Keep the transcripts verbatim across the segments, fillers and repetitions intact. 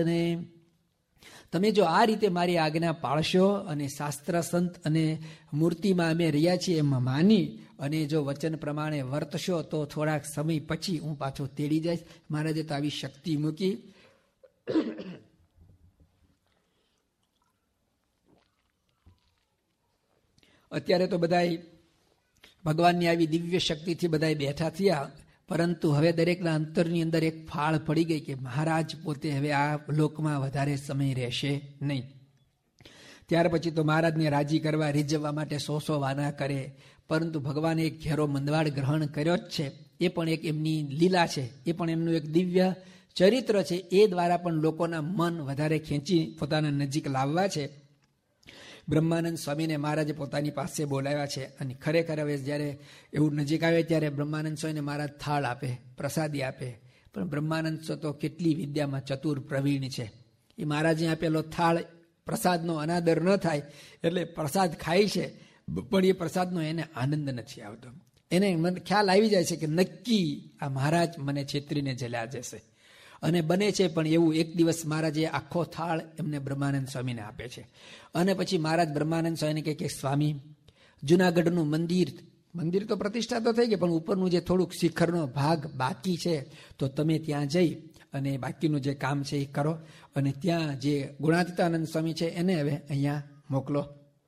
અને તમે જો આ રીતે મારી આજ્ઞા પાળશો અને શાસ્ત્ર સંત અને મૂર્તિમાં અમે રહ્યા છીએ એમ માની અને જો વચન પ્રમાણે વર્તશો તો થોડાક સમય પછી હું પાછો તેડી જઈશ. મહારાજે તો આવી શક્તિ મૂકી. અત્યારે તો બધાય ભગવાનની આવી દિવ્ય શક્તિથી બધાય બેઠા થયા, પરંતુ હવે દરેકના અંતરની અંદર એક ફાળ પડી ગઈ કે મહારાજ પોતે હવે આ લોકમાં વધારે સમય રહેશે નહીં. ત્યાર પછી તો મહારાજને રાજી કરવા રીઝવવા માટે સો સો વાના કરે, પરંતુ ભગવાને એક ઘેરો મંદવાડ ગ્રહણ કર્યો જ છે. એ પણ એક એમની લીલા છે, એ પણ એમનું એક દિવ્ય ચરિત્ર છે. એ દ્વારા પણ લોકોના મન વધારે ખેંચી પોતાના નજીક લાવવા છે. બ્રહ્માનંદ સ્વામીને મહારાજે પોતાની પાસે બોલાવ્યા છે અને ખરેખર હવે જ્યારે એવું નજીક આવે ત્યારે બ્રહ્માનંદ સ્વામીને મહારાજ થાળ આપે, પ્રસાદી આપે. પણ બ્રહ્માનંદ તો કેટલી વિદ્યામાં ચતુર પ્રવીણ છે. એ મહારાજે આપેલો થાળ પ્રસાદનો અનાદર ન થાય એટલે પ્રસાદ ખાય છે, પણ એ પ્રસાદનો એને આનંદ નથી આવતો. એને ખ્યાલ આવી જાય છે કે નક્કી આ મહારાજ મને છેતરીને જલ્યા જશે. અને બને છે પણ એવું એક દિવસ મહારાજે આખો થાળ એમને બ્રહ્માનંદ સ્વામીને આપે છે. અને પછી મહારાજ બ્રહ્માનંદ સ્વામીને કહે કે સ્વામી, જુનાગઢનું મંદિર મંદિર તો પ્રતિષ્ઠા તો થઈ ગઈ, પણ ઉપરનું જે થોડુંક શિખરનો ભાગ બાકી છે તો તમે ત્યાં જઈ અને બાકીનું જે કામ છે એ કરો. અને ત્યાં જે ગુણાતીતાનંદ સ્વામી છે એને હવે અહીંયા મોકલો.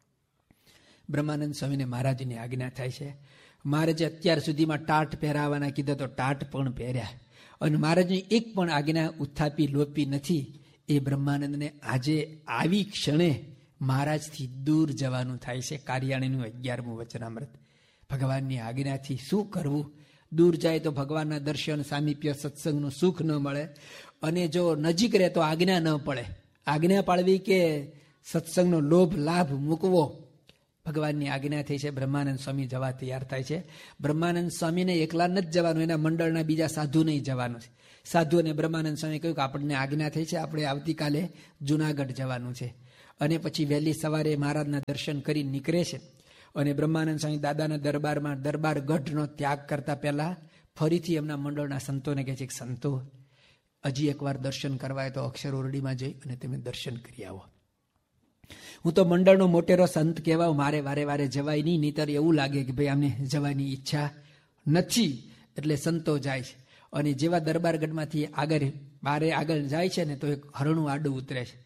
બ્રહ્માનંદ સ્વામીને મહારાજની આજ્ઞા થાય છે. મહારાજે અત્યાર સુધીમાં ટાટ પહેરાવાના કીધા તો ટાટ પણ પહેર્યા, અને મહારાજની એક પણ આજ્ઞા ઉત્થાપી લોપી નથી. એ બ્રહ્માનંદને આજે આવી ક્ષણે મહારાજથી દૂર જવાનું થાય છે. કાર્યાણીનું અગિયારમું વચનામૃત. ભગવાનની આજ્ઞાથી શું કરવું? દૂર જાય તો ભગવાનના દર્શન, સામીપ્ય, સત્સંગનું સુખ ન મળે, અને જો નજીક રહે તો આજ્ઞા ન પડે. આજ્ઞા પાળવી કે સત્સંગનો લોભ લાભ મૂકવો. ભગવાનની આજ્ઞા થઈ છે. બ્રહ્માનંદ સ્વામી જવા તૈયાર થાય છે. બ્રહ્માનંદ સ્વામીને એકલા નથી જવાનું, એના મંડળના બીજા સાધુ નહીં જવાનું છે. સાધુ અને બ્રહ્માનંદ સ્વામી કહ્યું કે આપણને આજ્ઞા થઈ છે, આપણે આવતીકાલે જુનાગઢ જવાનું છે. અને પછી વહેલી સવારે મહારાજના દર્શન કરી નીકળે છે. અને બ્રહ્માનંદ સ્વામી દાદાના દરબારમાં દરબાર ગઢનો ત્યાગ કરતા પહેલા ફરીથી એમના મંડળના સંતોને કહે છે કે સંતો, હજી એકવાર દર્શન કરવા તો અક્ષર ઓરડીમાં જઈ અને તમે દર્શન કરી આવો. હું તો મંડળનો મોટેરો સંત કહેવાય, મારે વારે વારે જવાય નહીં, નહીતર એવું લાગે કે ભાઈ આમને જવાની ઈચ્છા નથી. એટલે સંતો જાય છે. અને જેવા દરબારગઢમાંથી આગળ બારે આગળ જાય છે ને તો એક હરણું આડું ઉતરે છે.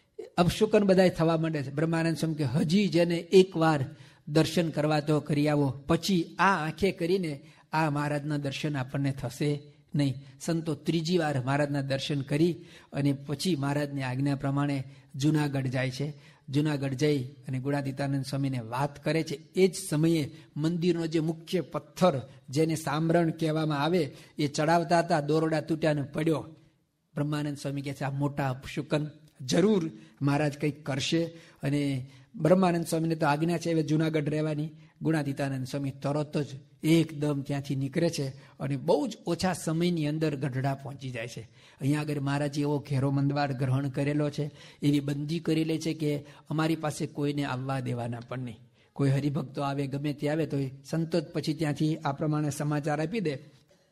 અપશુકન બધાય થવા માંડે છે. બ્રહ્માનંદ સ્વામી કે હજી જેને એકવાર દર્શન કરવા તો કરી આવો, પછી આ આંખે કરીને આ મહારાજના દર્શન આપણને થશે નહીં. સંતો ત્રીજી વાર મહારાજના દર્શન કરી અને પછી મહારાજની આજ્ઞા પ્રમાણે જુનાગઢ જાય છે. જુનાગઢ જઈ અને ગુણાતીતાનંદ સ્વામીને વાત કરે છે. એ જ સમયે મંદિરનો જે મુખ્ય પથ્થર જેને સામરણ કહેવામાં આવે એ ચડાવતા હતા, દોરડા તૂટ્યાને પડ્યો. બ્રહ્માનંદ સ્વામી કહે છે આ મોટા અપશુકન, જરૂર મહારાજ કંઈક કરશે. અને બ્રહ્માનંદ સ્વામીને તો આજ્ઞા છે હવે જુનાગઢ રહેવાની. ગુણાતીતાનંદ સ્વામી તરત જ એકદમ ત્યાંથી નીકળે છે અને બહુ જ ઓછા સમયની અંદર ગઢડા પહોંચી જાય છે. અહીંયા આગળ મહારાજે એવો ઘેરો મંદવાડ ગ્રહણ કરેલો છે, એવી બંદી કરી લે છે કે અમારી પાસે કોઈને આવવા દેવાના પણ નહીં. કોઈ હરિભક્તો આવે, ગમે તે આવે તો સંતો પછી ત્યાંથી આ પ્રમાણે સમાચાર આપી દે.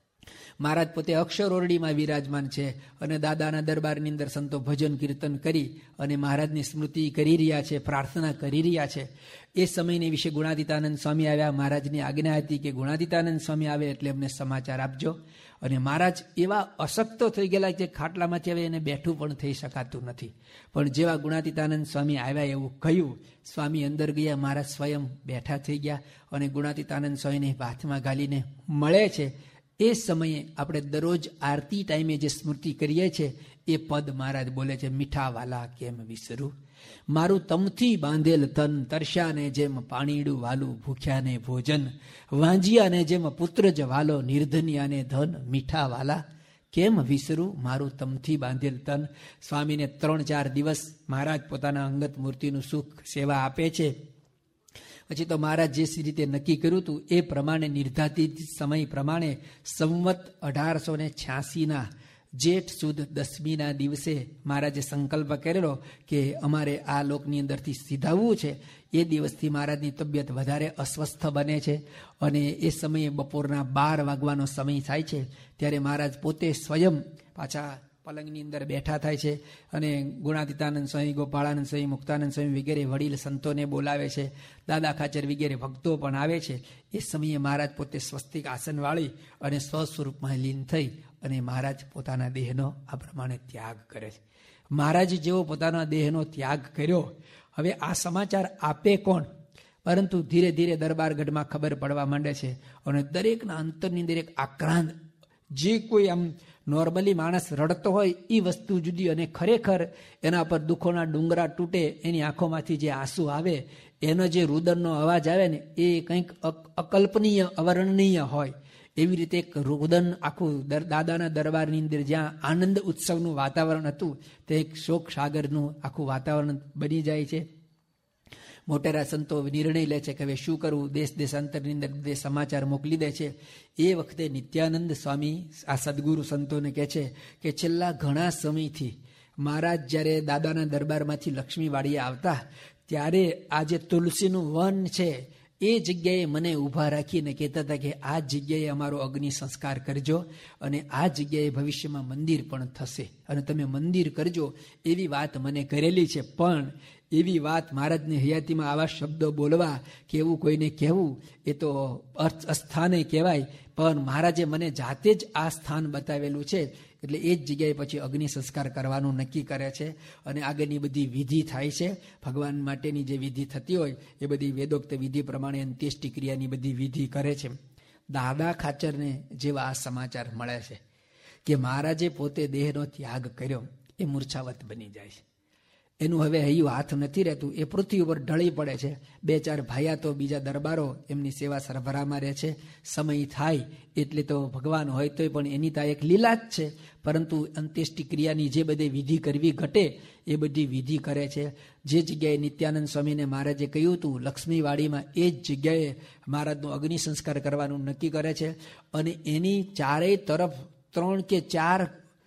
મહારાજ પોતે અક્ષર ઓરડીમાં વિરાજમાન છે અને દાદાના દરબારની અંદર સંતો ભજન કીર્તન કરી અને મહારાજની સ્મૃતિ કરી રહ્યા છે, પ્રાર્થના કરી રહ્યા છે. એ સમયને વિશે ગુણાતીતાનંદ સ્વામી આવ્યા. મહારાજની આજ્ઞા હતી કે ગુણાતીતાનંદ સ્વામી આવે એટલે અમને સમાચાર આપજો. અને મહારાજ એવા અશક્ત થઈ ગયેલા કે ખાટલામાંથી હવે એને બેઠું પણ થઈ શકાતું નથી. પણ જેવા ગુણાતીતાનંદ સ્વામી આવ્યા એવું કહ્યું, સ્વામી અંદર ગયા, મહારાજ સ્વયં બેઠા થઈ ગયા અને ગુણાતીતાનંદ સ્વામીને હાથમાં ગાલીને મળે છે. એ સમયે આપણે દરરોજ આરતી ટાઈમે જે સ્મૃતિ કરીએ છીએ એ પદ મહારાજ બોલે છે, મીઠા વાલા કેમ વિસરું, મારું તમથી બાંધેલ તન, તરસ્યાને જેમ પાણીડું વાલું, ભૂખ્યાને ભોજન, વાંજિયાને જેમ પુત્ર જ વાલો, નિર્ધનિયાને ધન, મીઠા વાલા કેમ વિસરું, મારું તમથી બાંધેલ તન. સ્વામીને ત્રણ ચાર દિવસ મહારાજ પોતાના અંગત મૂર્તિનું સુખ સેવા આપે છે. પછી તો મહારાજ જે રીતે નક્કી કર્યું હતું એ પ્રમાણે નિર્ધારિત સમય પ્રમાણે સંવત અઢારસો ને છ્યાસીના જેઠ સુદ દસમીના દિવસે મહારાજે સંકલ્પ કરેલો કે અમારે આ લોકની અંદરથી સીધાવવું છે. એ દિવસથી મહારાજની તબિયત વધારે અસ્વસ્થ બને છે અને એ સમયે બપોરના બાર વાગવાનો સમય થાય છે. ત્યારે મહારાજ પોતે સ્વયં પાછા પલંગની અંદર બેઠા થાય છે અને ગુણાતીતાનંદ સ્વામી, ગોપાળાનંદ સ્વામી, મુક્તાનંદ સ્વામી વગેરે વડીલ સંતોને બોલાવે છે. દાદા ખાચર વગેરે ભક્તો પણ આવે છે. એ સમયે મહારાજ પોતે સ્વસ્તિક આસન વાળી અને સ્વસ્વરૂપમાં લીન થઈ અને મહારાજ પોતાના દેહનો આ પ્રમાણે ત્યાગ કરે છે. મહારાજ જેવો પોતાના દેહનો ત્યાગ કર્યો, હવે આ સમાચાર આપે કોણ? પરંતુ ધીરે ધીરે દરબારગઢમાં ખબર પડવા માંડે છે અને દરેકના અંતરની અંદર એક આક્રાંત, જે કોઈ આમ નોર્મલી માણસ રડતો હોય એ વસ્તુ જુદી અને ખરેખર એના પર દુઃખોના ડુંગરા તૂટે, એની આંખોમાંથી જે આંસુ આવે, એનો જે રુદનનો અવાજ આવે ને એ કંઈક અકલ્પનીય, અવર્ણનીય હોય. એવી રીતે એક રુદન આખું દાદાના દરબારની અંદર જ્યાં આનંદ ઉત્સવનું વાતાવરણ હતું તે એક શોક સાગરનું આખું વાતાવરણ બની જાય છે. મોટેરા સંતો નિર્ણય લે છે કે હવે શું કરવું, દેશ દેશાંતરની અંદર બે સમાચાર મોકલી દે છે. એ વખતે નિત્યાનંદ સ્વામી આ સદગુરુ સંતોને કહે છે કે છેલ્લા ઘણા સમયથી મહારાજ જ્યારે દાદાના દરબારમાંથી લક્ષ્મીવાડીએ આવતા ત્યારે આ જે તુલસીનું વન છે એ જગ્યાએ મને ઊભા રાખીને કહેતા હતા કે આ જગ્યાએ અમારો અગ્નિ સંસ્કાર કરજો અને આ જગ્યાએ ભવિષ્યમાં મંદિર પણ થશે અને તમે મંદિર કરજો, એવી વાત મને કરેલી છે. પણ એવી વાત મહારાજની હયાતીમાં આવા શબ્દો બોલવા કે એવું કોઈને કહેવું એ તો અસ્થાને કહેવાય. પણ મહારાજે મને જાતે જ આ સ્થાન બતાવેલું છે એટલે એ જ જગ્યાએ પછી અગ્નિ સંસ્કાર કરવાનું નક્કી કરે છે અને આગળની બધી વિધિ થાય છે. ભગવાન માટેની જે વિધિ થતી હોય એ બધી વેદોક્ત વિધિ પ્રમાણે અંત્યેષ્ટિ ક્રિયાની બધી વિધિ કરે છે. દાદા ખાચરને જેવા આ સમાચાર મળે છે કે મહારાજે પોતે દેહનો ત્યાગ કર્યો, એ મૂર્છાવત બની જાય છે. એનું હવે હૈયું હાથ નથી રહેતું, એ પૃથ્વી ઉપર ઢળી પડે છે. બે ચાર ભાયા તો બીજા દરબારો એમની સેવા સરભરામાં રહે છે. સમય થાય એટલે તો ભગવાન હોય તોય પણ એની તો એક લીલા જ છે. પરંતુ અંત્યેષ્ટિ ક્રિયાની જે બધી વિધિ કરવી ઘટે એ બધી વિધિ કરે છે. જે જગ્યાએ નિત્યાનંદ સ્વામીને મહારાજે કહ્યું હતું લક્ષ્મીવાડીમાં, એ જ જગ્યાએ મહારાજનો અગ્નિ સંસ્કાર કરવાનું નક્કી કરે છે અને એની ચારેય તરફ ત્રણ કે ચાર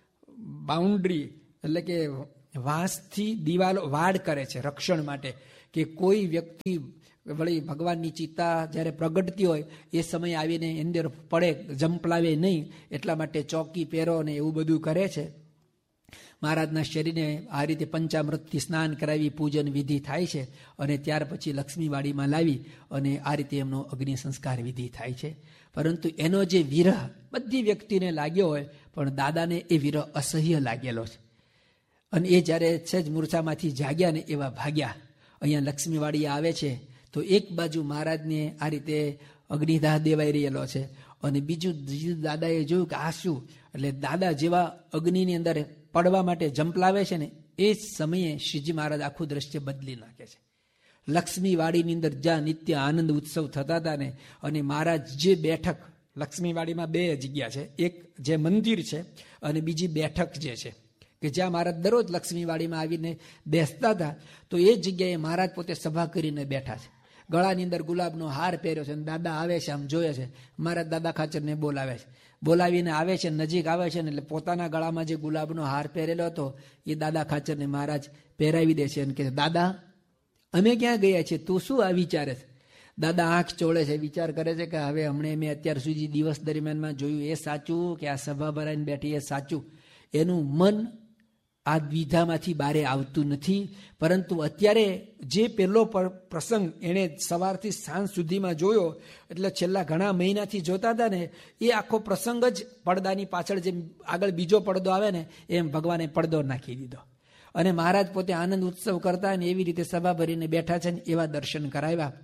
બાઉન્ડ્રી એટલે કે વાંસથી દિવાલો વાડ કરે છે રક્ષણ માટે, કે કોઈ વ્યક્તિ વળી ભગવાનની ચિત્તા જ્યારે પ્રગટતી હોય એ સમય આવીને અંદર પડે, જંપલાવે નહીં, એટલા માટે ચોકી પહેરો ને એવું બધું કરે છે. મહારાજના શરીરને આ રીતે પંચામૃતથી સ્નાન કરાવી પૂજન વિધિ થાય છે અને ત્યાર પછી લક્ષ્મીવાડીમાં લાવી અને આ રીતે એમનો અગ્નિ સંસ્કાર વિધિ થાય છે. પરંતુ એનો જે વિરહ બધી વ્યક્તિને લાગ્યો હોય પણ દાદાને એ વિરહ અસહ્ય લાગેલો છે અને એ જ્યારે છે જ મૂર્છામાંથી જાગ્યા ને એવા ભાગ્યા. અહીંયા લક્ષ્મીવાડી આવે છે તો એક બાજુ મહારાજને આ રીતે અગ્નિદાહ દેવાઈ રહેલો છે અને બીજું દાદાએ જોયું કે આ શું, એટલે દાદા જેવા અગ્નિની અંદર પડવા માટે જંપલાવે છે ને એ જ સમયે શ્રીજી મહારાજ આખું દ્રશ્ય બદલી નાખે છે. લક્ષ્મીવાડીની અંદર જ્યાં નિત્ય આનંદ ઉત્સવ થતા હતા ને અને મહારાજ જે બેઠક, લક્ષ્મીવાડીમાં બે જગ્યા છે, એક જે મંદિર છે અને બીજી બેઠક જે છે કે જ્યાં મહારાજ દરરોજ લક્ષ્મીવાડીમાં આવીને બેસતા હતા, તો એ જગ્યાએ મહારાજ પોતે સભા કરીને બેઠા છે. ગળાની અંદર ગુલાબનો હાર પહેર્યો છે અને દાદા આવે છે, આમ જોયે છે. મહારાજ દાદા ખાચરને બોલાવે છે, બોલાવીને આવે છે, નજીક આવે છે ને એટલે પોતાના ગળામાં જે ગુલાબનો હાર પહેરેલો હતો એ દાદા ખાચરને મહારાજ પહેરાવી દે છે અને કહે, દાદા અમે ક્યાં ગયા છીએ, તું શું આ વિચારે છે? દાદા આંખ ચોળે છે, વિચાર કરે છે કે હવે હમણાં મેં અત્યાર સુધી દિવસ દરમિયાનમાં જોયું એ સાચું કે આ સભા ભરાઈને બેઠી એ સાચું? એનું મન આ દ્વિધામાંથી બારે આવતું નથી. પરંતુ અત્યારે જે પહેલો પ્રસંગ એણે સવારથી સાંજ સુધીમાં જોયો, એટલે છેલ્લા ઘણા મહિનાથી જોતા હતા ને એ આખો પ્રસંગ જ પડદાની પાછળ જેમ આગળ બીજો પડદો આવે ને એમ ભગવાને પડદો નાખી દીધો અને મહારાજ પોતે આનંદ ઉત્સવ કરતા ને એવી રીતે સભા ભરીને બેઠા છે ને એવા દર્શન કરાવ્યા.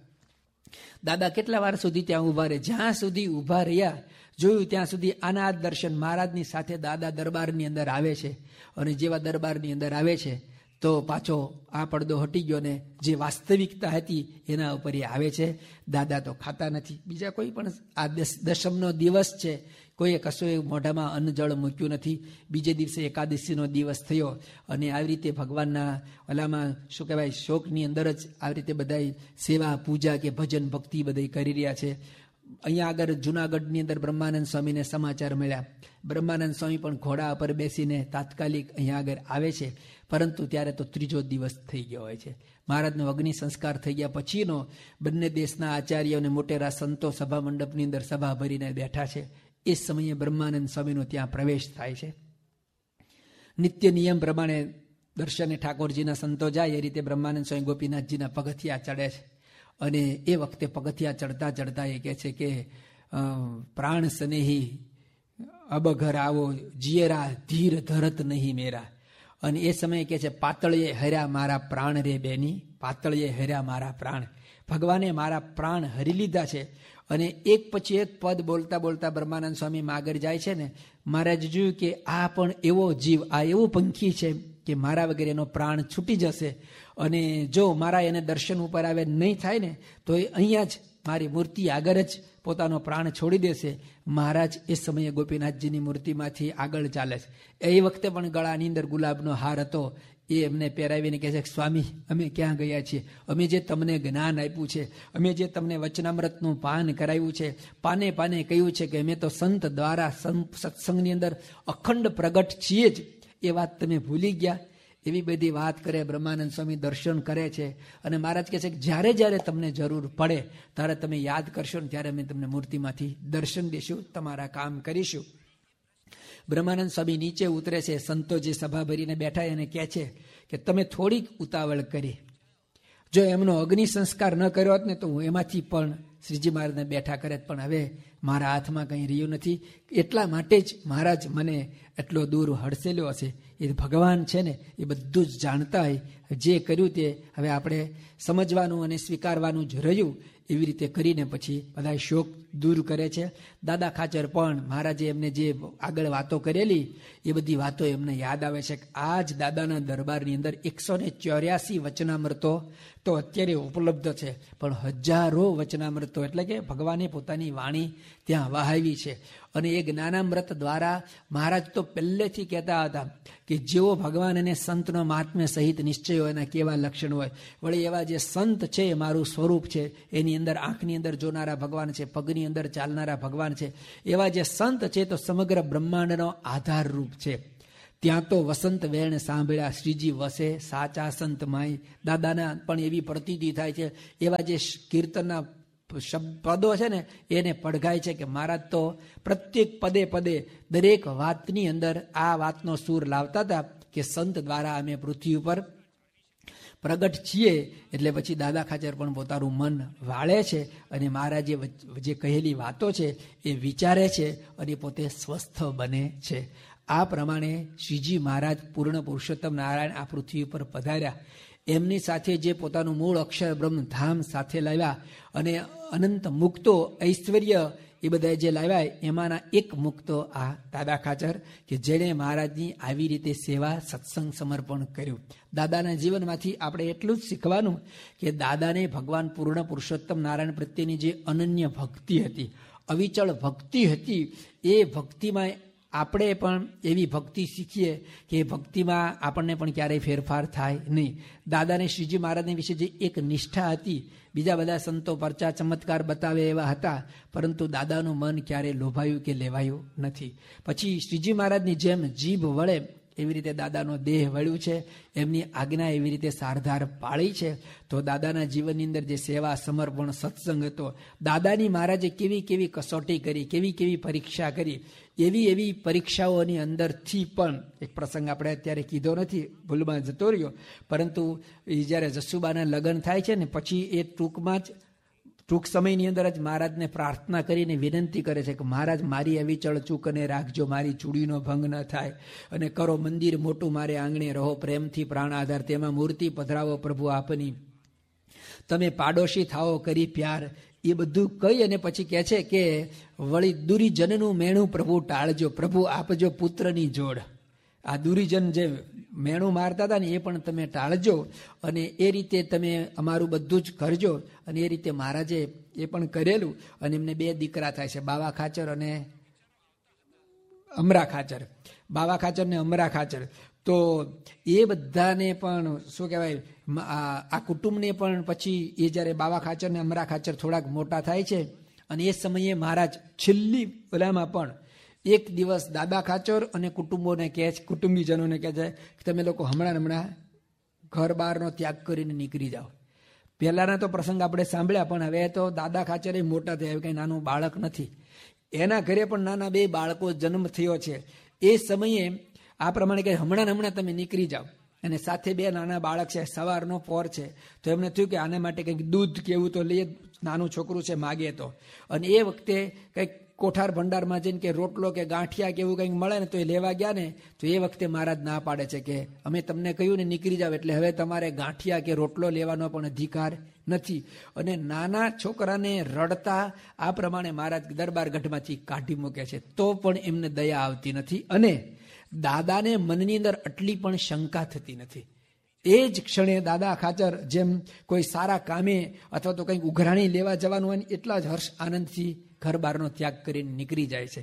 દાદા કેટલા વાર સુધી ત્યાં ઊભા રહે, જ્યાં સુધી ઊભા રહ્યા જોયું ત્યાં સુધી આના દર્શન મહારાજની સાથે દાદા દરબારની અંદર આવે છે અને જેવા દરબારની અંદર આવે છે તો પાછો આ પડદો હટી ગયો ને જે વાસ્તવિકતા હતી એના ઉપર એ આવે છે. દાદા તો ખાતા નથી, બીજા કોઈ પણ આ દશમનો દિવસ છે કોઈએ કશું મોઢામાં અન્ન જળ મૂક્યું નથી. બીજે દિવસે એકાદશીનો દિવસ થયો અને આવી રીતે ભગવાનના ઓલામાં શું કહેવાય શોકની અંદર જ આવી રીતે બધા સેવા પૂજા કે ભજન ભક્તિ બધા કરી રહ્યા છે. અહીંયા આગળ જુનાગઢની અંદર બ્રહ્માનંદ સ્વામીને સમાચાર મળ્યા. બ્રહ્માનંદ સ્વામી પણ ઘોડા પર બેસીને તાત્કાલિક અહીંયા આગળ આવે છે, પરંતુ ત્યારે તો ત્રીજો દિવસ થઈ ગયો હોય છે. મહારાજનો અગ્નિ સંસ્કાર થઈ ગયા પછીનો બંને દેશના આચાર્ય અને મોટેરા સંતો સભા મંડપની અંદર સભા ભરીને બેઠા છે. એ સમયે બ્રહ્માનંદ સ્વામીનો ત્યાં પ્રવેશ થાય છે. નિત્ય નિયમ પ્રમાણે દર્શને ઠાકોરજીના સંતો જાય એ રીતે બ્રહ્માનંદ સ્વામી ગોપીનાથજીના પગથિયા ચડે છે. અને એ વખતે પગથિયા ચડતા ચડતા એ કહે છે કે પ્રાણ સ્નેહી અબ ઘર આવો જીયરા ધીર ધરત નહીં મેરા. અને એ સમયે કહે છે પાતળીએ હર્યા મારા પ્રાણ રે બેની, પાતળીએ હર્યા મારા પ્રાણ. ભગવાને મારા પ્રાણ હરી લીધા છે. અને એક પછી એક પદ બોલતા બોલતા બ્રહ્માનંદ સ્વામી આગળ જાય છે ને, મહારાજ જોયું કે આ પણ એવો જીવ, આ એવું પંખી છે કે મારા વગેરે એનો પ્રાણ છૂટી જશે. અને જો મારા એને દર્શન ઉપર આવે નહીં થાય ને તો એ અહીંયા જ મારી મૂર્તિ આગળ જ પોતાનો પ્રાણ છોડી દેશે. મહારાજ એ સમયે ગોપીનાથજીની મૂર્તિમાંથી આગળ ચાલે છે. એ વખતે પણ ગળાની અંદર ગુલાબનો હાર હતો. એ એમને પહેરાવીને કહે છે સ્વામી અમે ક્યાં ગયા છીએ, અમે જે તમને જ્ઞાન આપ્યું છે, અમે જે તમને વચનામૃતનું પાન કરાવ્યું છે, પાને પાને કહ્યું છે કે અમે તો સંત દ્વારા સત્સંગની અંદર અખંડ પ્રગટ છીએ જ, એ વાત તમે ભૂલી ગયા. એવી બધી વાત કરે. બ્રહ્માનંદ સ્વામી દર્શન કરે છે. અને મહારાજ કહે છે કે જ્યારે જ્યારે તમને જરૂર પડે ત્યારે તમે યાદ કરશો ને ત્યારે અમે તમને મૂર્તિમાંથી દર્શન દઈશું, તમારા કામ કરીશું. બ્રહ્માનંદ સ્વામી નીચે ઉતરે છે. સંતો જે સભા ભરીને બેઠા એને કહે છે કે તમે થોડીક ઉતાવળ કરી, જો એમનો અગ્નિ સંસ્કાર ન કર્યો હોત ને તો હું એમાંથી પણ શ્રીજી મહારાજને બેઠા કરે, પણ હવે મારા હાથમાં કંઈ રહ્યું નથી. એટલા માટે જ મહારાજ મને એટલો દૂર હડસેલ્યો હશે. એ ભગવાન છે ને એ બધું જ જાણતા હોય. જે કર્યું તે હવે આપણે સમજવાનું અને સ્વીકારવાનું જ રહ્યું. એવી રીતે કરીને પછી બધા શોક દૂર કરે છે. દાદા ખાચર પણ મહારાજે એમને જે આગળ વાતો કરેલી એ બધી વાતો એમને યાદ આવે છે. આ જ દાદાના દરબારની અંદર એકસો ને ચોર્યાસી વચનામૃતો તો અત્યારે ઉપલબ્ધ છે, પણ હજારો વચનામૃતો એટલે કે ભગવાને પોતાની વાણી ત્યાં વહાવી છે. અને એ જ્ઞાનામૃત દ્વારા મહારાજ તો પહેલેથી કહેતા હતા કે જેવો ભગવાન અને સંતનો મહાત્મ્ય સહિત નિશ્ચય હોય એના કેવા લક્ષણ હોય. વળી એવા જે સંત છે એ મારું સ્વરૂપ છે, એની અંદર આંખની અંદર જોનારા ભગવાન છે, પગની અંદર ચાલનારા ભગવાન છે. એવા જે સંત છે તો સમગ્ર બ્રહ્માંડનો આધાર રૂપ છે. ત્યાં તો વસંત વેણ સાંભળ્યા શ્રીજી વસે સાચા સંત માય. દાદાના પણ એવી પ્રતીતિ થાય છે. એવા જે કીર્તનના પદો છે ને એને પડઘાય છે કે મહારાજ તો પ્રત્યેક પદે પદે દરેક વાતની અંદર આ વાતનો સૂર લાવતા હતા કે સંત દ્વારા અમે પૃથ્વી ઉપર પ્રગટ છીએ. એટલે પછી દાદા ખાચર પણ પોતાનું મન વાળે છે અને મહારાજે જે કહેલી વાતો છે એ વિચારે છે અને પોતે સ્વસ્થ બને છે. આ પ્રમાણે શ્રીજી મહારાજ પૂર્ણ પુરુષોત્તમ નારાયણ આ પૃથ્વી ઉપર પધાર્યા. એમની સાથે જે પોતાનું મૂળ અક્ષર બ્રહ્મ ધામ સાથે લાવ્યા અને અનંત મુક્તો ઐશ્વર્ય એ બધા જે લાવ્યા એમાંના એક મુક્તો આ દાદા ખાચર કે જેણે મહારાજની આવી રીતે સેવા સત્સંગ સમર્પણ કર્યું. દાદાના જીવનમાંથી આપણે એટલું જ શીખવાનું કે દાદાને ભગવાન પૂર્ણ પુરુષોત્તમ નારાયણ પ્રત્યેની જે અનન્ય ભક્તિ હતી, અવિચળ ભક્તિ હતી, એ ભક્તિમાં આપણે પણ એવી ભક્તિ શીખીએ કે ભક્તિમાં આપણને પણ ક્યારેય ફેરફાર થાય નહીં. દાદાને શ્રીજી મહારાજની વિશે જે એક નિષ્ઠા હતી, બીજા બધા સંતો પરચા ચમત્કાર બતાવે એવા હતા, પરંતુ દાદાનું મન ક્યારેય લોભાયું કે લેવાયું નથી. પછી શ્રીજી મહારાજની જેમ જીભ વળે એવી રીતે દાદાનો દેહ વળ્યું છે, એમની આજ્ઞા એવી રીતે સારધાર પાળી છે. તો દાદાના જીવનની અંદર જે સેવા સમર્પણ સત્સંગ હતો, દાદાની મહારાજે કેવી કેવી કસોટી કરી, કેવી કેવી પરીક્ષા કરી, એવી એવી પરીક્ષાઓની અંદરથી પણ એક પ્રસંગ આપણે અત્યારે કીધો નથી, ભૂલમાં જતો રહ્યો, પરંતુ એ જ્યારે જસુબાના લગ્ન થાય છે ને પછી એ ટૂંકમાં જ ટૂંક સમયની અંદર જ મહારાજને પ્રાર્થના કરીને વિનંતી કરે છે કે મહારાજ મારી આવી ચળચૂક અને રાખજો, મારી ચૂડીનો ભંગ ન થાય, અને કરો મંદિર મોટું મારે આંગણે, રહો પ્રેમથી પ્રાણ આધાર, તેમાં મૂર્તિ પધરાવો પ્રભુ આપની, તમે પાડોશી થાઓ કરી પ્યાર. એ બધું કહી અને પછી કહે છે કે વળી દુરીજનનું મેણું પ્રભુ ટાળજો, પ્રભુ આપજો પુત્રની જોડ. આ દુરીજન જે મેણું મારતા હતા ને એ પણ તમે ટાળજો, અને એ રીતે તમે અમારું બધું જ કરજો. અને એ રીતે મહારાજે એ પણ કરેલું. અને એમને બે દીકરા થાય છે, બાવા ખાચર અને અમરા ખાચર. બાવા ખાચર ને અમરા ખાચર. તો એ બધાને પણ શું કહેવાય, આ કુટુંબને પણ પછી એ જ્યારે બાવા ખાચર ને અમરા ખાચર થોડાક મોટા થાય છે અને એ સમયે મહારાજ છેલ્લી ઓલામાં પણ એક દિવસ દાદા ખાચર અને કુટુંબોને કહે છે, કુટુંબીજનોને કહે છે કે તમે લોકો હમણાં હમણાં ઘર બહારનો ત્યાગ કરીને નીકળી જાઓ. પહેલાના તો પ્રસંગ આપણે સાંભળ્યા, પણ હવે તો દાદા ખાચર એ મોટા થયા, કંઈ નાનું બાળક નથી. એના ઘરે પણ નાના બે બાળકો જન્મ થયો છે. એ સમયે આ પ્રમાણે કે હમણાં ને હમણાં તમે નીકળી જાઓ. અને સાથે બે નાના બાળક છે, સવારનો પોર છે, તો એમને થયું કે આના માટે કંઈક દૂધ કે એવું તો લઈએ, નાનું છોકરું છે માગે તો. અને એ વખતે કંઈક કોઠાર ભંડારમાં જઈને કે રોટલો કે ગાંઠિયા કે એવું કંઈક મળે ને તો એ લેવા ગયા ને તો એ વખતે મહારાજ ના પાડે છે કે અમે તમને કહ્યું ને નીકળી જાવ એટલે હવે તમારે ગાંઠિયા કે રોટલો લેવાનો પણ અધિકાર નથી. અને નાના છોકરાને રડતા આ પ્રમાણે મહારાજ દરબાર ગઢમાંથી કાઢી મૂકે છે, તો પણ એમને દયા આવતી નથી. અને દાદાને મનની અંદર આટલી પણ શંકા થતી નથી. એ જ ક્ષણે દાદા ખાચર જેમ કોઈ સારા કામે અથવા તો કંઈક ઉઘરાણી લેવા જવાનું હોય એટલા જ હર્ષ આનંદથી ઘર બહારનો ત્યાગ કરીને નીકળી જાય છે.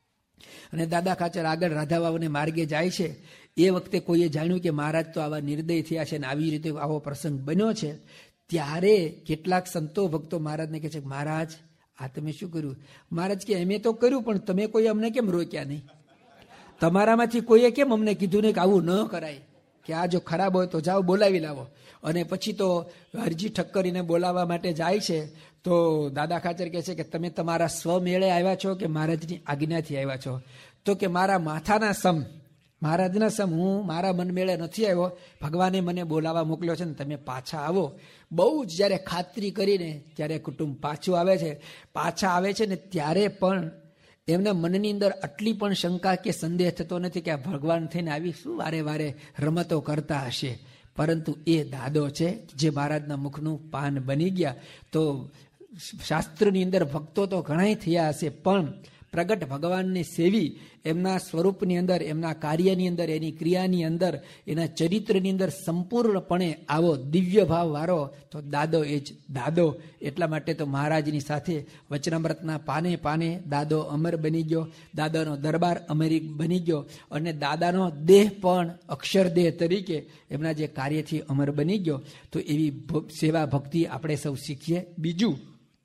અને દાદા ખાચર આગળ રાધાવાવને માર્ગે જાય છે. એ વખતે કોઈએ જાણ્યું કે મહારાજ તો આવા નિર્દય થયા છે અને આવી રીતે આવો પ્રસંગ બન્યો છે. ત્યારે કેટલાક સંતો ભક્તો મહારાજને કહે છે, મહારાજ આ તમે શું કર્યું? મહારાજ કે અમે તો કર્યું, પણ તમે કોઈ અમને કેમ રોક્યા નહીં? તમારામાંથી કોઈએ કેમ અમને કીધું નહીં કે આવું ન કરાય, કે આ જો ખરાબ હોય તો જાઓ બોલાવી લાવો? અને પછી તો અરજી ઠક્કરીને બોલાવવા માટે જાય છે. તો દાદા ખાચર કહે છે કે તમે તમારા સ્વમેળે આવ્યા છો કે મહારાજની આજ્ઞાથી આવ્યા છો? તો કે મારા માથાના સમ, મહારાજના સમ હું મારા મન મેળે નથી આવ્યો, ભગવાને મને બોલાવવા મોકલ્યો છે ને તમે પાછા આવો. બહુ જ જ્યારે ખાતરી કરીને ત્યારે કુટુંબ પાછું આવે છે. પાછા આવે છે ને ત્યારે પણ એમના મનની અંદર આટલી પણ શંકા કે સંદેહ થતો નથી કે આ ભગવાન થઈને આવી શું વારે વારે રમતો કરતા હશે. પરંતુ એ દાદો છે જે મહારાજના મુખનું પાન બની ગયા. તો શાસ્ત્રની અંદર ભક્તો તો ઘણા થયા હશે, પણ પ્રગટ ભગવાનને સેવી એમના સ્વરૂપની અંદર, એમના કાર્યની અંદર, એની ક્રિયાની અંદર, એના ચરિત્રની અંદર સંપૂર્ણપણે આવો દિવ્ય ભાવ વાળો તો દાદો એ જ દાદો. એટલા માટે તો મહારાજની સાથે વચનામૃતના પાને પાને દાદો અમર બની ગયો, દાદાનો દરબાર અમરી બની ગયો, અને દાદાનો દેહ પણ અક્ષરદેહ તરીકે એમના જે કાર્યથી અમર બની ગયો. તો એવી સેવા ભક્તિ આપણે સૌ શીખીએ. બીજું,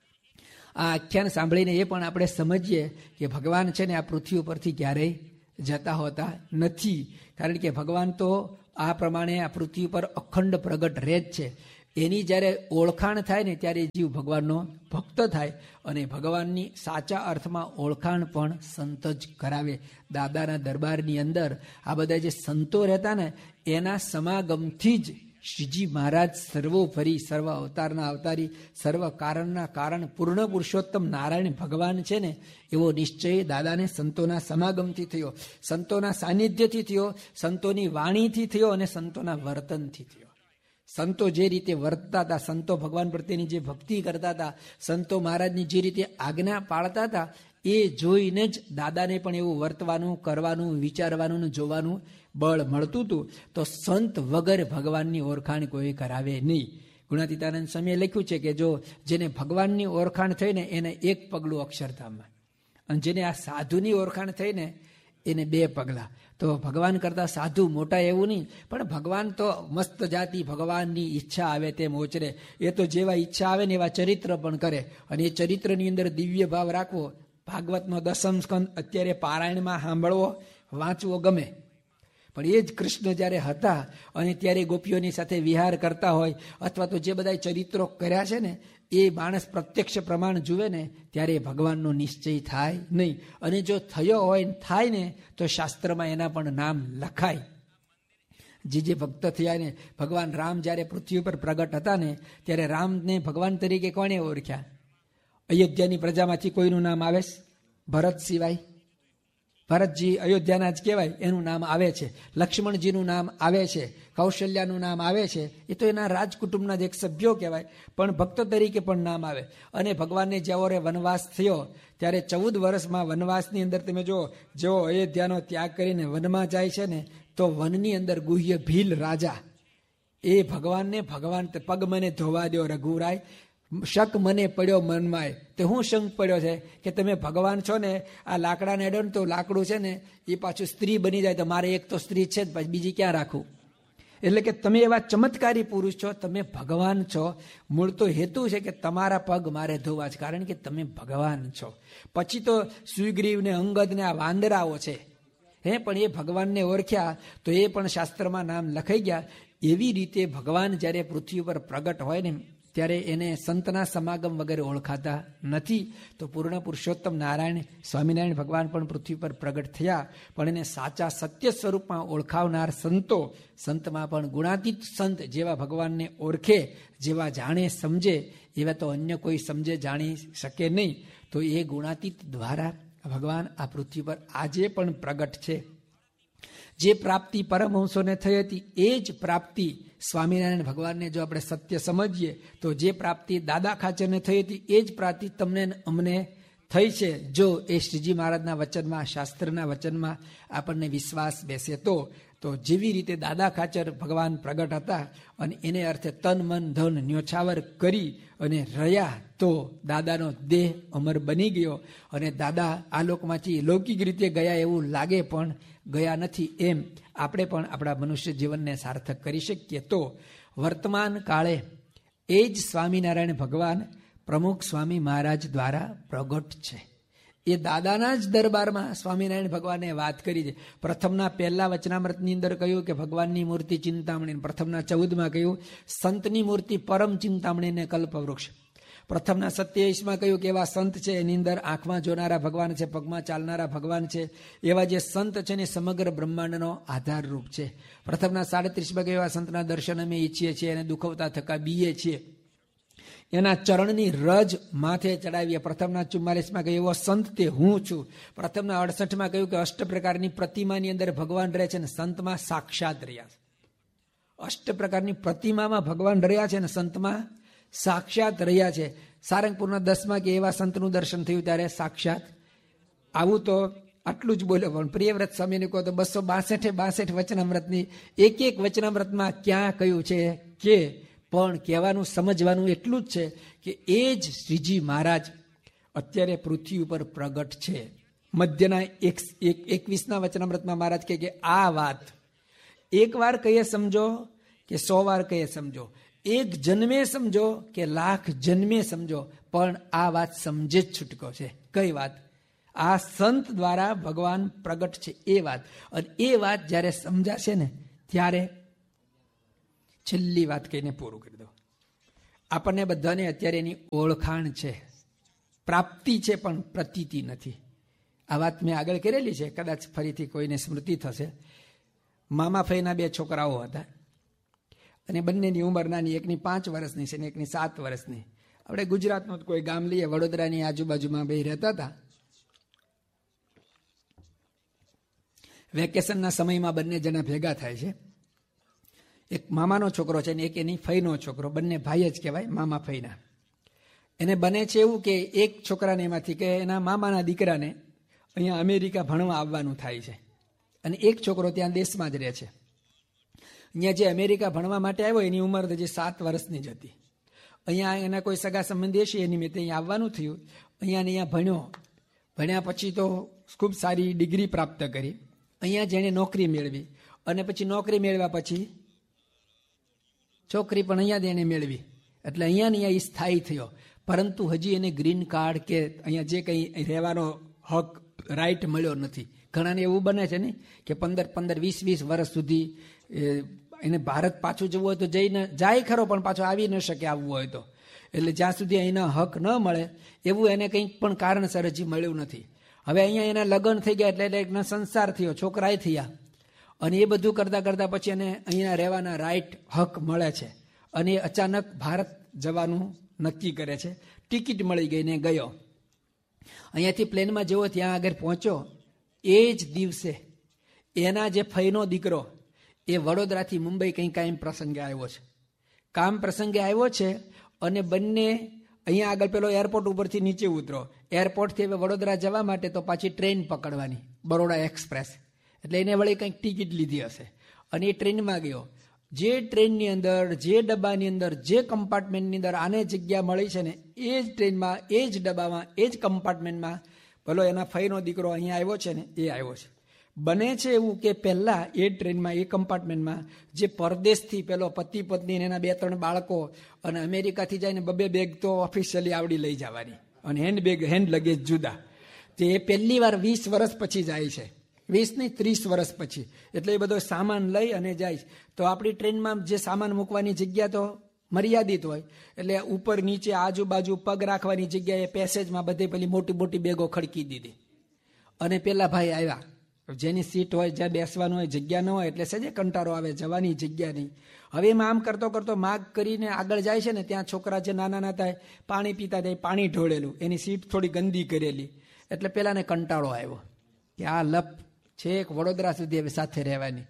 આ આખ્યાન સાંભળીને એ પણ આપણે સમજીએ કે ભગવાન છે ને આ પૃથ્વી ઉપરથી ક્યારેય જતા હોતા નથી. કારણ કે ભગવાન તો આ પ્રમાણે આ પૃથ્વી ઉપર અખંડ પ્રગટ રહે જ છે. એની જ્યારે ઓળખાણ થાય ને ત્યારે જીવ ભગવાનનો ભક્ત થાય, અને ભગવાનની સાચા અર્થમાં ઓળખાણ પણ સંત જ કરાવે. દાદાના દરબારની અંદર આ બધા જે સંતો રહેતા ને એના સમાગમથી જ શ્રીજી મહારાજ સર્વોપરી, સર્વ અવતારના અવતારી, સર્વ કારણના કારણ, પૂર્ણ પુરુષોત્તમ નારાયણ ભગવાન છે ને એવો નિશ્ચય દાદાને સંતોના સમાગમથી થયો, સંતોના સાનિધ્યથી થયો, સંતોની વાણીથી થયો અને સંતોના વર્તનથી થયો. સંતો જે રીતે વર્તતા હતા, સંતો ભગવાન પ્રત્યેની જે ભક્તિ કરતા હતા, સંતો મહારાજની જે રીતે આજ્ઞા પાળતા હતા, એ જોઈને જ દાદાને પણ એવું વર્તવાનું, કરવાનું, વિચારવાનું, જોવાનું બળ મળતું હતું. તો સંત વગર ભગવાનની ઓળખાણ કોઈ કરાવે નહીં. ગુણાતીતાનંદ સ્વામીએ લખ્યું છે કે જો જેને ભગવાનની ઓળખાણ થઈને એને એક પગલું અક્ષરધામમાં, અને જેને આ સાધુની ઓળખાણ થઈને એને બે પગલા. તો ભગવાન કરતા સાધુ મોટા એવું નહીં, પણ ભગવાન તો મસ્ત જાતિ, ભગવાનની ઈચ્છા આવે તેમ ઓચરે. એ તો જેવા ઈચ્છા આવે ને એવા ચરિત્ર પણ કરે, અને એ ચરિત્રની અંદર દિવ્ય ભાવ રાખવો. ભાગવતનો દસમ સ્કંદ અત્યારે પારાયણમાં સાંભળવો, વાંચવો ગમે, પણ એ જ કૃષ્ણ જ્યારે હતા અને ત્યારે ગોપીઓની સાથે વિહાર કરતા હોય, અથવા તો જે બધા ચરિત્રો કર્યા છે ને એ માણસ પ્રત્યક્ષ પ્રમાણ જુએ ને ત્યારે ભગવાનનો નિશ્ચય થાય નહીં. અને જો થયો હોય થાય ને તો શાસ્ત્રમાં એના પણ નામ લખાય. જે જે ભક્ત થયા ને, ભગવાન રામ જ્યારે પૃથ્વી ઉપર પ્રગટ હતા ને ત્યારે રામને ભગવાન તરીકે કોણે ઓળખ્યા? અયોધ્યાની પ્રજામાંથી કોઈનું નામ આવે? ભરત સિવાય. ભરતજી અયોધ્યાના જ કહેવાય, એનું નામ આવે છે. લક્ષ્મણજીનું નામ આવે છે, કૌશલ્યાનું નામ આવે છે, એ તો એના રાજકુટુંબના જ એક સભ્યો કહેવાય, પણ ભક્ત તરીકે પણ નામ આવે. અને ભગવાનને જ્યારે વનવાસ થયો ત્યારે ચૌદ વર્ષમાં વનવાસની અંદર તમે જો જેવો અયોધ્યાનો ત્યાગ કરીને વનમાં જાય છે ને, તો વનની અંદર ગુહ્ય ભીલ રાજા એ ભગવાનને ભગવાન પગ મને ધોવા દો રઘુરાય, શક મને પડ્યો મનમાં. તે હું શંક પડ્યો છે કે તમે ભગવાન છો ને, આ લાકડાને અડો ને તો લાકડું છે ને એ પાછું સ્ત્રી બની જાય, તો મારે એક તો સ્ત્રી છે જ, પછી બીજી ક્યાં રાખું? એટલે કે તમે એવા ચમત્કારી પુરુષ છો, તમે ભગવાન છો. મૂળ તો હેતુ છે કે તમારા પગ મારે ધોવા છે, કારણ કે તમે ભગવાન છો. પછી તો સુગ્રીવ ને અંગદ ને આ વાંદરાઓ છે હે, પણ એ ભગવાનને ઓળખ્યા તો એ પણ શાસ્ત્રમાં નામ લખાઈ ગયા. એવી રીતે ભગવાન જ્યારે પૃથ્વી પર પ્રગટ હોય ને ત્યારે એને સંતના સમાગમ વગેરે ઓળખાતા નથી. તો પૂર્ણ પુરુષોત્તમ નારાયણ સ્વામિનારાયણ ભગવાન પણ પૃથ્વી પર પ્રગટ થયા, પણ એને સાચા સત્ય સ્વરૂપમાં ઓળખાવનાર સંતો, સંતમાં પણ ગુણાતીત સંત જેવા ભગવાનને ઓળખે, જેવા જાણે સમજે એવા તો અન્ય કોઈ સમજે જાણી શકે નહીં. તો એ ગુણાતીત દ્વારા ભગવાન આ પૃથ્વી પર આજે પણ પ્રગટ છે. જે પ્રાપ્તિ પરમહંસોને થઈ હતી એ જ પ્રાપ્તિ સ્વામિનારાયણ ભગવાનને જો આપણે સત્ય સમજીએ તો જે પ્રાપ્તિ દાદા ખાચરને થઈ હતી એ જ પ્રાપ્તિ તમને અમને થઈ છે. જો એ શ્રીજી મહારાજના વચનમાં, શાસ્ત્રના વચનમાં આપણને વિશ્વાસ બેસે તો તો જેવી રીતે દાદા ખાચર ભગવાન પ્રગટ હતા અને એને અર્થે તન મન ધન ન્યોછાવર કરી અને રહ્યા, તો દાદાનો દેહ અમર બની ગયો અને દાદા આ લોકમાંથી લૌકિક રીતે ગયા એવું લાગે પણ ગયા નથી. એમ આપણે પણ આપણા મનુષ્ય જીવનને સાર્થક કરી શકીએ. તો વર્તમાન કાળે એ જ સ્વામિનારાયણ ભગવાન પ્રમુખ સ્વામી મહારાજ દ્વારા પ્રગટ છે. એ દાદાના જ દરબારમાં સ્વામિનારાયણ ભગવાને વાત કરી છે. પ્રથમના પહેલા વચનામૃતની અંદર કહ્યું કે ભગવાનની મૂર્તિ ચિંતામણી, પ્રથમના ચૌદમાં કહ્યું સંતની મૂર્તિ પરમ ચિંતામણી ને કલ્પવૃક્ષ. પ્રથમના સત્યાવીસમાં કહ્યું કે એવા સંત છે એની અંદર આંખમાં જોનારા ભગવાન છે, પગમાં ચાલનારા ભગવાન છે. એવા જે સંત છે ને સમગ્ર બ્રહ્માંડનો આધારરૂપ છે. પ્રથમના સાડત્રીસમાં કહ્યું એવા સંતના દર્શન અમે ઈચ્છીએ છીએ અને દુખવતા થકા બીએ છીએ, એના ચરણની રજ માથે ચડાવીએ. પ્રથમના ચુમ્માલીસમાં કહ્યું એવો સંત તે હું છું. પ્રથમના અડસઠમાં કહ્યું કે અષ્ટ પ્રકારની પ્રતિમાની અંદર ભગવાન રહે છે અને સંતમાં સાક્ષાત રહ્યા છે. અષ્ટ પ્રકારની પ્રતિમામાં ભગવાન રહ્યા છે અને સંતમાં સાક્ષાત રહ્યા છે. સારંગપુરના દસમાં કે એવા સંતનું દર્શન થયું ત્યારે સાક્ષાત. આવું તો આટલું જ બોલ્યો, પણ પ્રિયવ્રત સ્વામીને કહો તો બસો બાસઠે બાસઠ વચનામૃતની એક એક વચનામૃતમાં ક્યાં કહ્યું છે કે, પણ કહેવાનું સમજવાનું એટલું જ છે કે એ જ શ્રીજી મહારાજ અત્યારે પૃથ્વી ઉપર પ્રગટ છે. મધ્યના એક એકવીસના વચનામૃતમાં મહારાજ કહે કે આ વાત એક વાર કહીએ સમજો કે સો વાર કહીએ સમજો, એક જન્મે સમજો કે લાખ જન્મે સમજો, પણ આ વાત સમજે જ છૂટકો છે. કઈ વાત? આ સંત દ્વારા ભગવાન પ્રગટ છે એ વાત. અને એ વાત જ્યારે સમજાશે ને ત્યારે છેલ્લી વાત કહીને પૂરું કરી દો. આપણને બધાને અત્યારે એની ઓળખાણ છે, પ્રાપ્તિ છે, પણ પ્રતીતિ નથી. આ વાત મેં આગળ કરેલી છે, કદાચ ફરીથી કોઈને સ્મૃતિ થશે. મામા ફઈના બે છોકરાઓ હતા અને બંનેની ઉંમર નાની, એકની પાંચ વર્ષની છે ને એકની સાત વર્ષની. આપણે ગુજરાતનું કોઈ ગામ લઈએ, વડોદરાની આજુબાજુમાં બે રહેતા હતા. વેકેશનના સમયમાં બંને જણા ભેગા થાય છે. એક મામાનો છોકરો છે ને એક એની ફઈનો છોકરો, બંને ભાઈ જ કહેવાય, મામા ફઈના. એને બને છે એવું કે એક છોકરાને એમાંથી કે એના મામાના દીકરાને અહીંયા અમેરિકા ભણવા આવવાનું થાય છે અને એક છોકરો ત્યાં દેશમાં જ રહે છે. અહીંયા જે અમેરિકા ભણવા માટે આવ્યો એની ઉંમર હજી સાત વર્ષની જ હતી. અહીંયા એના કોઈ સગા સંબંધી હશે એ નિમિત્તે અહીંયા આવવાનું થયું. અહીંયા ને અહીંયા ભણ્યો. ભણ્યા પછી તો ખૂબ સારી ડિગ્રી પ્રાપ્ત કરી. અહીંયા જેણે નોકરી મેળવી અને પછી નોકરી મેળવ્યા પછી છોકરી પણ અહીંયા જ એને મેળવી, એટલે અહીંયા ને અહીંયા એ સ્થાયી થયો. પરંતુ હજી એને ગ્રીન કાર્ડ કે અહીંયા જે કંઈ રહેવાનો હક, રાઈટ મળ્યો નથી. ઘણાને એવું બને છે ને કે પંદર પંદર વીસ વીસ વર્ષ સુધી એને ભારત પાછું જવું હોય તો જઈને જાય ખરો, પણ પાછો આવી ન શકે આવવું હોય તો. એટલે જ્યાં સુધી એના હક ન મળે એવું એને કંઈક પણ કારણસર હજી મળ્યું નથી. હવે અહીંયા એના લગ્ન થઈ ગયા એટલે એના સંસાર થયો, છોકરાએ થયા અને એ બધું કરતાં કરતાં પછી એને અહીંયા રહેવાના રાઈટ હક મળે છે અને એ અચાનક ભારત જવાનું નક્કી કરે છે. ટિકિટ મળી ગઈ ને ગયો. અહીંયાથી પ્લેનમાં જેવો ત્યાં આગળ પહોંચ્યો એ જ દિવસે એના જે ફઈનો દીકરો એ વડોદરાથી મુંબઈ કંઈ કામ પ્રસંગે આવ્યો છે. કામ પ્રસંગે આવ્યો છે અને બંને અહીંયા આગળ પેલો એરપોર્ટ ઉપરથી નીચે ઉતરો. એરપોર્ટથી હવે વડોદરા જવા માટે તો પાછી ટ્રેન પકડવાની, બરોડા એક્સપ્રેસ. એટલે એને વળી કંઈક ટિકિટ લીધી હશે અને એ ટ્રેનમાં ગયો. જે ટ્રેનની અંદર, જે ડબ્બાની અંદર, જે કમ્પાર્ટમેન્ટની અંદર આને જગ્યા મળી છે ને એ જ ટ્રેનમાં, એ જ ડબ્બામાં, એ જ કમ્પાર્ટમેન્ટમાં પેલો એના ફઈનો દીકરો અહીંયા આવ્યો છે ને એ આવ્યો છે. બને છે એવું કે પહેલાં એ ટ્રેનમાં, એ કમ્પાર્ટમેન્ટમાં જે પરદેશથી પેલો પતિ પત્ની અને એના બે ત્રણ બાળકો અને અમેરિકાથી જઈને બબે બેગ તો ઓફિશિયલી આવડી લઈ જવાની અને હેન્ડ બેગ, હેન્ડ લગેજ જુદા. તે એ પહેલી વાર વીસ વર્ષ પછી જાય છે, વીસ નહીં ત્રીસ વર્ષ પછી. એટલે એ બધો સામાન લઈ અને જાય. તો આપણી ટ્રેનમાં જે સામાન મૂકવાની જગ્યા તો મર્યાદિત હોય. એટલે ઉપર નીચે આજુબાજુ પગ રાખવાની જગ્યાએ પેસેજમાં બધે પેલી મોટી મોટી બેગો ખડકી દીધી. અને પેલા ભાઈ આવ્યા, જેની સીટ હોય, જ્યાં બેસવાનું હોય, જગ્યા ન હોય એટલે સજે કંટાળો આવે, જવાની જગ્યા નહીં. હવે એમાં આમ કરતો કરતો માગ કરીને આગળ જાય છે ને, ત્યાં છોકરા જે નાના નાના થાય પાણી પીતા થાય, પાણી ઢોળેલું, એની સીટ થોડી ગંદી કરેલી. એટલે પેલાને કંટાળો આવ્યો કે આ લપ છેક વડોદરા સુધી હવે સાથે રહેવાની.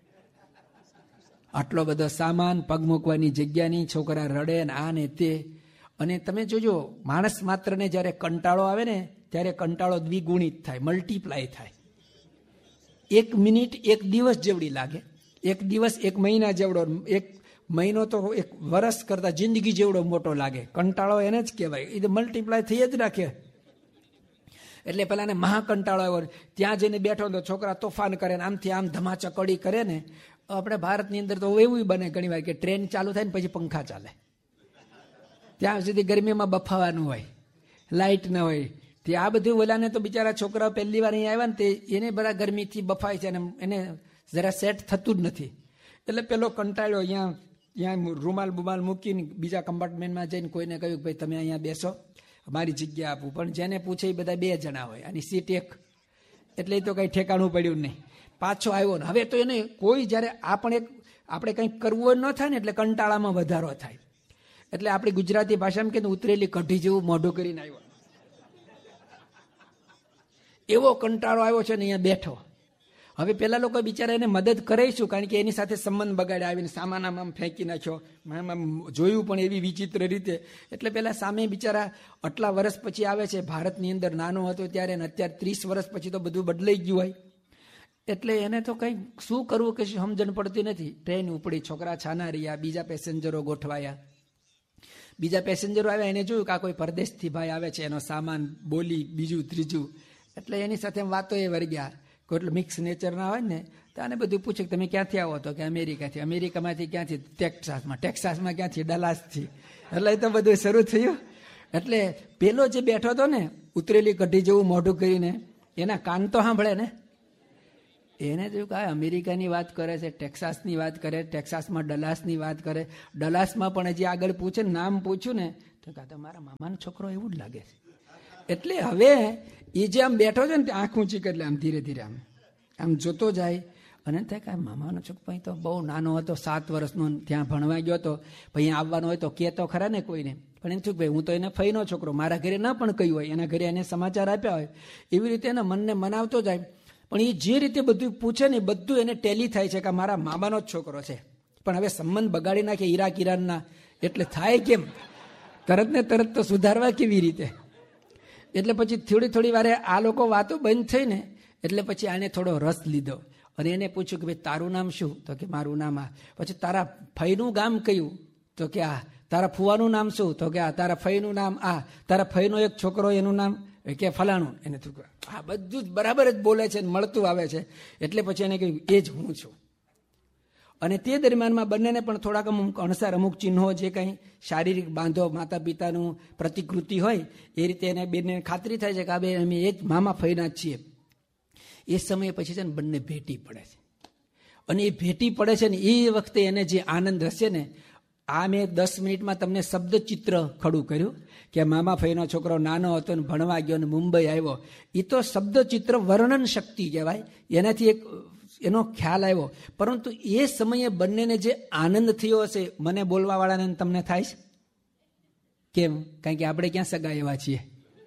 આટલો બધો સામાન, પગ મૂકવાની જગ્યા નહીં, છોકરા રડે ને આ ને તે. અને તમે જોજો, માણસ માત્રને જ્યારે કંટાળો આવે ને ત્યારે કંટાળો દ્વિગુણિત થાય, મલ્ટીપ્લાય થાય. એક મિનિટ એક દિવસ જેવડી લાગે, એક દિવસ એક મહિના જેવડો, એક મહિનો તો એક વર્ષ કરતા જિંદગી જેવડો મોટો લાગે. કંટાળો એને જ કહેવાય, એ તો મલ્ટીપ્લાય થઈ જ રાખે. એટલે પેલાને મહાકંટાળો આવ્યો. ત્યાં જઈને બેઠો તો છોકરા તોફાન કરે ને આમથી આમ ધમાચકડી કરે ને. આપણે ભારતની અંદર તો એવું બને ઘણી વાર કે ટ્રેન ચાલુ થાય ને પછી પંખા ચાલે, ત્યાં સુધી ગરમીમાં બફાવાનું હોય, લાઇટ ન હોય. તે આ બધું ઓલાને તો બિચારા છોકરાઓ પહેલી વાર અહીંયા આવ્યા ને તે એને બધા ગરમીથી બફાય છે અને એને જરા સેટ થતું જ નથી. એટલે પેલો કંટાળ્યો, અહીંયા અહીંયા રૂમાલ બુમાલ મૂકીને બીજા કમ્પાર્ટમેન્ટમાં જઈને કોઈને કહ્યું ભાઈ તમે અહીંયા બેસો, મારી જગ્યા આપું. પણ જેને પૂછે એ બધા બે જણા હોય, આની સીટ એક. એટલે એ તો કંઈ ઠેકાણું પડ્યું નહીં. પાછો આવ્યો ને હવે તો એને કોઈ જ્યારે આ પણ એક આપણે કંઈક કરવું ન થાય ને એટલે કંટાળામાં વધારો થાય. એટલે આપણી ગુજરાતી ભાષામાં કે ઉતરેલી કઢી જેવું મોઢું કરીને આવ્યો. એવો કંટાળો આવ્યો છે ને અહીંયા બેઠો. હવે પેલા લોકો બિચારા એને મદદ કરીશું, કારણ કે એની સાથે સંબંધ બગાડે, આવીને સામાન આમ ફેંકી નાખ્યો, આમ જોયું પણ એવી વિચિત્ર રીતે. એટલે પેલા સામે બિચારા આટલા વર્ષ પછી આવે છે. ભારતની અંદર નાનો હતો ત્યારે, અત્યારે ત્રીસ વર્ષ પછી તો બધું બદલાઈ ગયું હોય. એટલે એને તો કંઈ શું કરવું કે શું સમજણ પડતી નથી. ટ્રેન ઉપડી, છોકરા છાના રહ્યા, બીજા પેસેન્જરો ગોઠવાયા. બીજા પેસેન્જરો આવ્યા, એને જોયું કે આ કોઈ પરદેશથી ભાઈ આવે છે, એનો સામાન, બોલી, બીજું ત્રીજું. એટલે એની સાથે વાતો એ વર્ગ્યા. કોઈ મિક્સ નેચરના હોય ને તો આને બધું પૂછે કે તમે ક્યાંથી આવો? તો કે અમેરિકાથી. અમેરિકામાંથી ક્યાંથી? ટેક્સાસમાં. ટેક્સાસમાં ક્યાંથી? ડલાસથી. એટલે એ તો બધું શરૂ થયું. એટલે પેલો જે બેઠો હતો ને ઉતરેલી કઢી જેવું મોઢું કરીને, એના કાન તો સાંભળે ને. એને જોયું કે આ અમેરિકાની વાત કરે છે, ટેક્સાસની વાત કરે, ટેક્સાસમાં ડલાસની વાત કરે. ડલાસમાં પણ હજી આગળ પૂછે, નામ પૂછ્યું ને તો કે મારા મામાનો છોકરો એવું જ લાગે છે. એટલે હવે એ જે આમ બેઠો છે ને તે આંખ ઊંચી કરી લે, આમ ધીરે ધીરે આમ આમ જોતો જાય. અને થાય કે મામાનો છોકરો તો બહુ નાનો હતો, સાત વર્ષનો, ત્યાં ભણવા ગયો હતો. ભાઈ આવવાનો હોય તો કે તો ખરા ને કોઈને. પણ એમ થયું ભાઈ હું તો એને ફઈનો છોકરો, મારા ઘરે ના પણ કહ્યું હોય, એના ઘરે એને સમાચાર આપ્યા હોય, એવી રીતે એના મનને મનાવતો જાય. પણ એ જે રીતે બધું પૂછે ને બધું એને ટેલી થાય છે કે મારા મામાનો જ છોકરો છે. પણ હવે સંબંધ બગાડી નાખે ઈરાક ઈરાનના, એટલે થાય કેમ? તરત ને તરત તો સુધારવા કેવી રીતે? એટલે પછી થોડી થોડી વારે આ લોકો વાતો બંધ થઈ ને એટલે પછી આને થોડો રસ લીધો અને એને પૂછ્યું કે ભાઈ તારું નામ શું? તો કે મારું નામ આ. પછી તારા ફઈનું ગામ કયું? તો કે આ. તારા ફુવાનું નામ શું? તો કે આ. તારા ફઈનું નામ આ. તારા ફઈનો એક છોકરો એનું નામ કે ફલાણું. એને થયું આ બધું જ બરાબર જ બોલે છે, મળતું આવે છે. એટલે પછી એને કહ્યું એ જ હું છું. અને તે દરમિયાનમાં બંનેને પણ થોડાક અમુક અણસાર અમુક ચિહ્નો, જે કંઈ શારીરિક બાંધો, માતા પિતાનું પ્રતિકૃતિ હોય એ રીતે એને બેને ખાતરી થાય છે કે આ બે અમે એ જ મામા ફઈના જ છીએ. એ સમયે પછી છે ને બંને ભેટી પડે છે. અને એ ભેટી પડે છે ને એ વખતે એને જે આનંદ હશે ને, આ મેં દસ મિનિટમાં તમને શબ્દ ચિત્ર ખડું કર્યું કે મામા ફઈનો છોકરો નાનો હતો ને ભણવા ગયો ને મુંબઈ આવ્યો. એ તો શબ્દ ચિત્ર વર્ણન શક્તિ કહેવાય, એનાથી એક એનો ખ્યાલ આવ્યો. પરંતુ એ સમયે બંનેને જે આનંદ થયો હશે, મને બોલવા વાળાને તમને થાય છે કેમ? કારણ કે આપણે ક્યાં સગા એવા છીએ.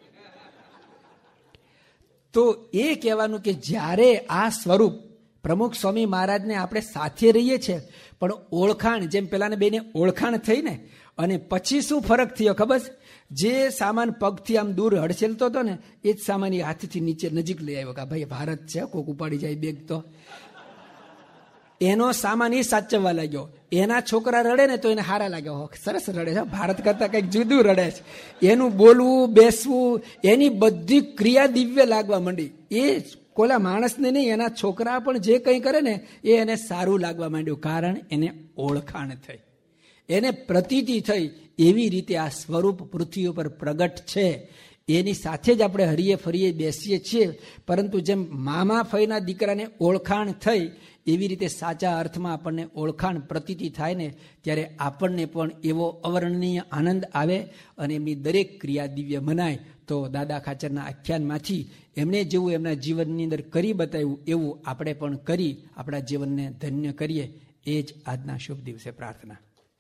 તો એ કહેવાનું કે જ્યારે આ સ્વરૂપ પ્રમુખ સ્વામી મહારાજને આપણે સાથે રહીએ છીએ, પણ ઓળખાણ, જેમ પેલાને બેને ઓળખાણ થઈ ને, અને પછી શું ફરક થયો ખબર? જે સામાન પગથી આમ દૂર હડસેલતો હતો ને એ જ સામાન હાથથી નીચે નજીક લઈ આવ્યો કે ભાઈ ભારત છે, કોક ઉપાડી જાય બેગ તો. એનો સામાન એ સાચવવા લાગ્યો. એના છોકરા રડે ને તો એને હારા લાગ્યો, સરસ રડે છે, ભારત કરતા કંઈક જુદું રડે છે. એનું બોલવું, બેસવું, એની બધી ક્રિયા દિવ્ય લાગવા માંડી. એ કોલા માણસને નહીં, એના છોકરા પણ જે કંઈ કરે ને એ એને સારું લાગવા માંડ્યું, કારણ એને ઓળખાણ થઈ, એને પ્રતીતિ થઈ. એવી રીતે આ સ્વરૂપ પૃથ્વી ઉપર પ્રગટ છે. એની સાથે જ આપણે હરીએ ફરીએ બેસીએ છીએ. પરંતુ જેમ મામા ફઈના દીકરાને ઓળખાણ થઈ એવી રીતે સાચા અર્થમાં આપણને ઓળખાણ પ્રતીતિ થાય ને ત્યારે આપણને પણ એવો અવર્ણનીય આનંદ આવે અને એમની દરેક ક્રિયા દિવ્ય મનાય. તો દાદા ખાચરના આખ્યાનમાંથી એમણે જેવું એમના જીવનની અંદર કરી બતાવ્યું એવું આપણે પણ કરી આપણા જીવનને ધન્ય કરીએ. એ જ આજના શુભ દિવસે પ્રાર્થના.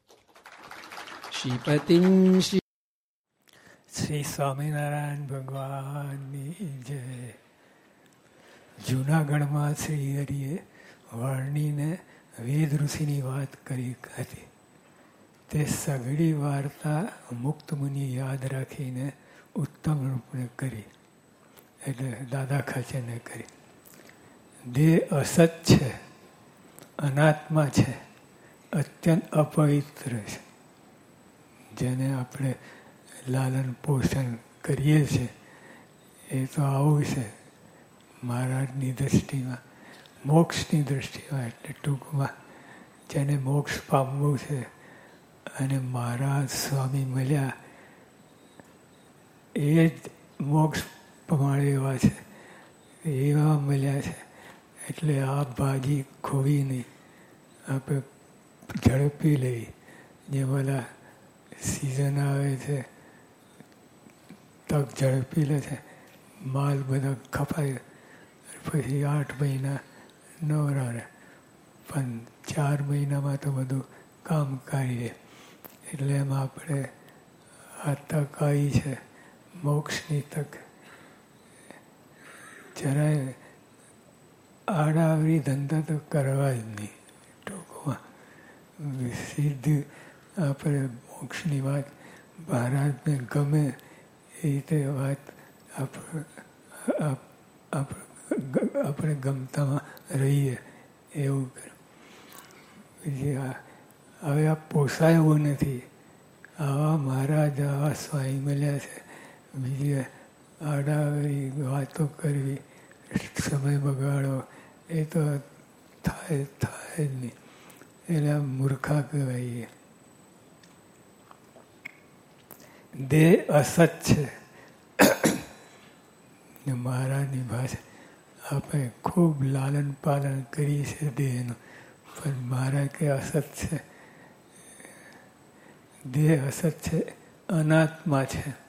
શ્રીપતિમ શ્રી શ્રી સ્વામિનારાયણ ભગવાનની જય. જૂનાગઢમાં શ્રી હરિએ વર્ણીને વેદ ઋષિની વાત કરી હતી. તે સઘળી વાર્તા મુક્ત મુનિ યાદ રાખીને ઉત્તમ રૂપને કરી, એટલે દાદા ખાચરને કરી. દેહ અસત છે, અનાત્મા છે, અત્યંત અપવિત્ર છે. જેને આપણે લાલન પોષણ કરીએ છીએ એ તો આવું છે મહારાજની દૃષ્ટિમાં, મોક્ષની દૃષ્ટિમાં. એટલે ટૂંકમાં જેને મોક્ષ પામવું છે અને મહારાજ સ્વામી મળ્યા એ જ મોક્ષ પ્રમાણે એવા છે, એવા મળ્યા છે. એટલે આ ભાજી ખોવી નહીં, આપણે ઝડપી લઈ. જે બધા સિઝન આવે છે તક ઝડપી લે છે, માલ બધા કપાય, પછી આઠ મહિના નવરા, પણ ચાર મહિનામાં તો બધું કામ કરીએ. એટલે એમાં આપણે આ તક આવી છે, મોક્ષની તક. જરાય આડાવરી ધંધા તો કરવા જ નહીં. ટૂંકમાં સીધી આપણે મોક્ષની વાત મહારાજને ગમે એ રીતે વાત આપણે ગમતામાં રહીએ એવું કરે. બીજી હવે આ પોસાય એવું નથી. આવા મહારાજ આવા સ્વામી મળ્યા છે, બીજી આડાવરી વાતો કરવી, સમય બગાડો એ તો થાય થાય જ નહીં. એટલે આ મૂર્ખા કહેવાય. દેહ અસત છે. મહારાજની ભાષા આપણે ખૂબ લાલન પાલન કરીએ છીએ દેહનું, પણ મહારાજ કે અસત છે. દેહ અસત છે, અનાત્મા છે.